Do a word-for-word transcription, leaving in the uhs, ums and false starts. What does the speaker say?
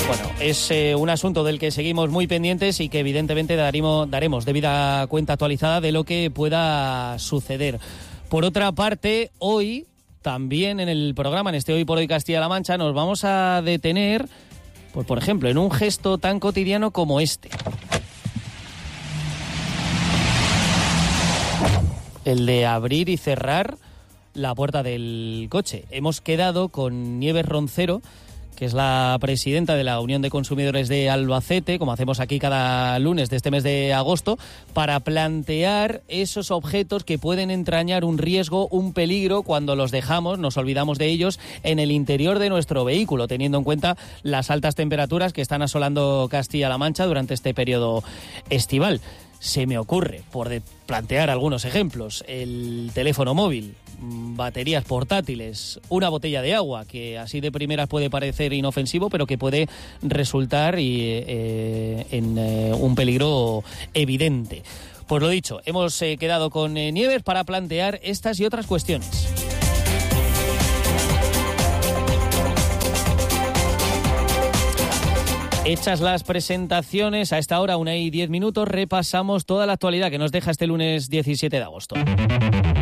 Bueno, es eh, un asunto del que seguimos muy pendientes y que evidentemente daremos, daremos debida cuenta actualizada de lo que pueda suceder. Por otra parte, hoy, también en el programa, en este Hoy por Hoy Castilla-La Mancha, nos vamos a detener, pues, por ejemplo, en un gesto tan cotidiano como este. El de abrir y cerrar la puerta del coche. Hemos quedado con Nieves Roncero, que es la presidenta de la Unión de Consumidores de Albacete, como hacemos aquí cada lunes de este mes de agosto, para plantear esos objetos que pueden entrañar un riesgo, un peligro, cuando los dejamos, nos olvidamos de ellos, en el interior de nuestro vehículo, teniendo en cuenta las altas temperaturas que están asolando Castilla-La Mancha durante este periodo estival. Se me ocurre, por de plantear algunos ejemplos, el teléfono móvil, baterías portátiles, una botella de agua, que así de primeras puede parecer inofensivo, pero que puede resultar y, eh, en eh, un peligro evidente. Pues lo dicho, hemos eh, quedado con eh, Nieves para plantear estas y otras cuestiones. Hechas las presentaciones, a esta hora, una y diez minutos, repasamos toda la actualidad que nos deja este lunes diecisiete de agosto.